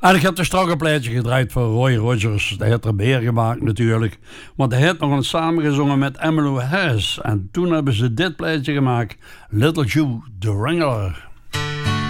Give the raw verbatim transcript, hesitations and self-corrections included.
En ik heb de strakke plaatje gedraaid voor Roy Rogers. Hij heeft er meer gemaakt natuurlijk. Want hij heeft nog eens samengezongen met Emmylou Harris. En toen hebben ze dit plaatje gemaakt. Little Joe, The Wrangler.